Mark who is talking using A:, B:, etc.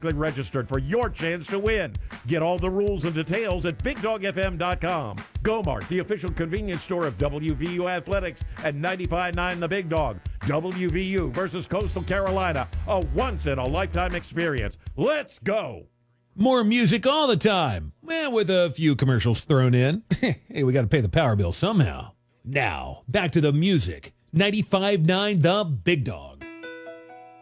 A: automatically registered for your chance to win. Get all the rules and details at BigDogFM.com. Go-Mart, the official convenience store of WVU Athletics at 95.9 The Big Dog. WVU versus Coastal Carolina, a once-in-a-lifetime experience. Let's go!
B: More music all the time, with a few commercials thrown in. Hey, we got to pay the power bill somehow. Now, back to the music. 95.9 The Big Dog.